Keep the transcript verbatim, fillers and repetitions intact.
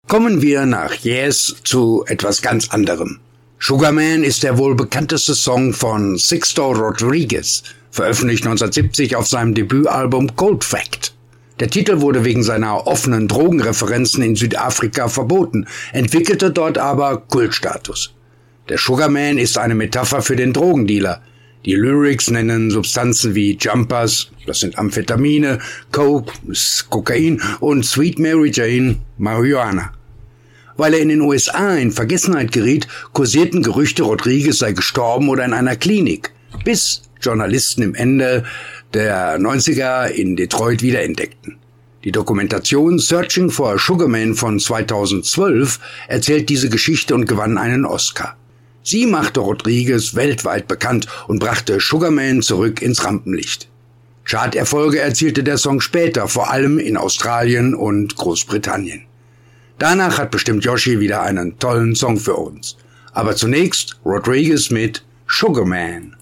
Kommen wir nach Yes zu etwas ganz anderem. Sugar Man ist der wohl bekannteste Song von Sixto Rodriguez, veröffentlicht neunzehnhundertsiebzig auf seinem Debütalbum Cold Fact. Der Titel wurde wegen seiner offenen Drogenreferenzen in Südafrika verboten, entwickelte dort aber Kultstatus. Der Sugar Man ist eine Metapher für den Drogendealer. Die Lyrics nennen Substanzen wie Jumpers, das sind Amphetamine, Coke, Kokain und Sweet Mary Jane, Marihuana. Weil er in den U S A in Vergessenheit geriet, kursierten Gerüchte, Rodriguez sei gestorben oder in einer Klinik, bis Journalisten im Ende der neunziger in Detroit wiederentdeckten. Die Dokumentation Searching for a Sugar Man von zweitausendzwölf erzählt diese Geschichte und gewann einen Oscar. Sie machte Rodriguez weltweit bekannt und brachte Sugar Man zurück ins Rampenlicht. Charterfolge erzielte der Song später, vor allem in Australien und Großbritannien. Danach hat bestimmt Yoshi wieder einen tollen Song für uns. Aber zunächst Rodriguez mit Sugar Man.